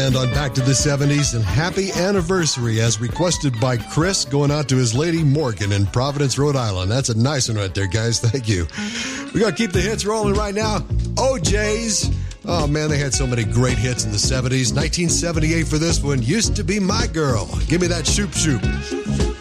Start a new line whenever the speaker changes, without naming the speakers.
Band on Back to the 70s, and happy anniversary as requested by Chris, going out to his lady Morgan in Providence, Rhode Island. That's a nice one right there, guys. Thank you. We got to keep the hits rolling right now. OJ's. Oh, man, they had so many great hits in the 70s. 1978 for this one. Used to Be My Girl. Give me that shoop shoop.